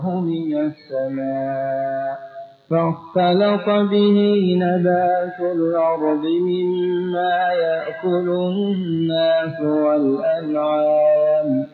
من السماء فاختلط به نبات الأرض مما يأكل الناس والأنعام